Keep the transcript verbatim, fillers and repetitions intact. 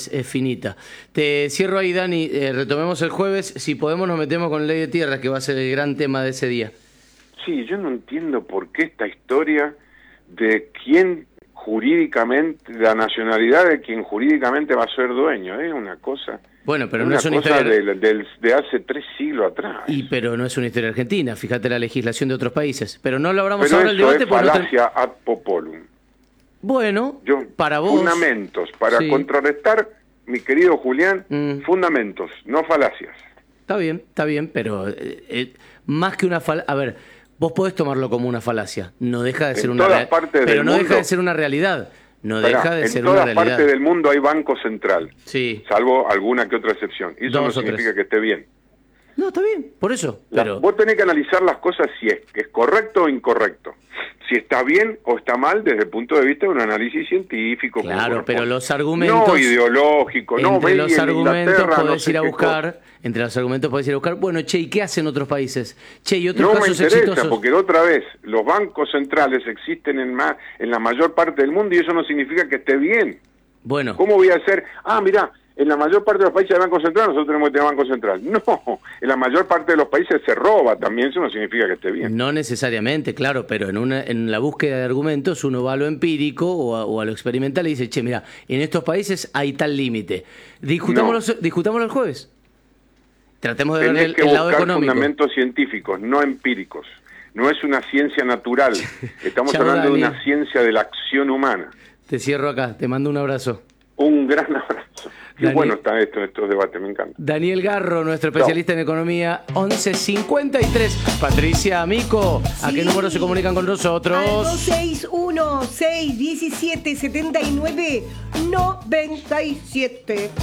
es, es finita. Te cierro ahí, Dani. Eh, retomemos el jueves. Si podemos, nos metemos con Ley de Tierras, que va a ser el gran tema de ese día. Sí, yo no entiendo por qué esta historia de quién jurídicamente, la nacionalidad de quien jurídicamente va a ser dueño, es ¿eh? una cosa... Bueno, pero una no es una cosa historia de, de, de hace tres siglos atrás. Y pero no es una historia argentina, fíjate la legislación de otros países. Pero no lo hablamos pero ahora el debate es porque falacia no ad popolum. Bueno, Yo, para vos. Fundamentos, para sí. contrarrestar, mi querido Julián, mm. fundamentos, no falacias. Está bien, está bien, pero eh, eh, más que una falacia. A ver, vos podés tomarlo como una falacia. No deja de ser en una todas realidad. partes Pero del no mundo, deja de ser una realidad. No Esperá, deja de en ser una todas realidad. partes del mundo hay banco central, sí. salvo alguna que otra excepción. Y eso Dos no o significa tres. que esté bien. No, está bien, por eso. La, Pero... Vos tenés que analizar las cosas si es, es correcto o incorrecto. Si está bien o está mal desde el punto de vista de un análisis científico. Claro, pero los argumentos... No ideológico, no entre los argumentos podés no sé ir a buscar... Cosa. Entre los argumentos podés ir a buscar... Bueno, che, ¿y qué hacen otros países? Che, ¿y otros no casos me interesa, exitosos? Porque otra vez, los bancos centrales existen en, más, en la mayor parte del mundo y eso no significa que esté bien. Bueno. ¿Cómo voy a hacer? Ah, mirá, en la mayor parte de los países hay Banco Central, nosotros tenemos que tener Banco Central. No, en la mayor parte de los países se roba también, eso no significa que esté bien. No necesariamente, claro, pero en una en la búsqueda de argumentos uno va a lo empírico o a, o a lo experimental y dice, che, mira, en estos países hay tal límite. Discutámoslo, no. discutámoslo el jueves. Tratemos de Tenés ver el, que el lado buscar económico. fundamentos científicos, no empíricos. No es una ciencia natural. Estamos Chau, hablando Dani. de una ciencia de la acción humana. Te cierro acá, te mando un abrazo. Un gran abrazo. Qué Dani... bueno está esto, estos debates, me encanta. Daniel Garro, nuestro especialista no. en economía, once cincuenta y tres. Patricia Amico, ¿a sí. qué número se comunican con nosotros? Al dos seis uno, seis uno siete, siete nueve nueve siete.